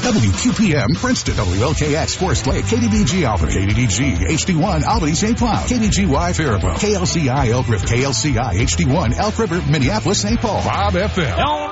WQPM Princeton, WLKX Forest Lake, KDBG Albany, KDDG HD1 Albany St. Cloud, KDGY Faribault, KLCI Elk River, KLCI HD1 Elk River, Minneapolis St. Paul, Bob FM.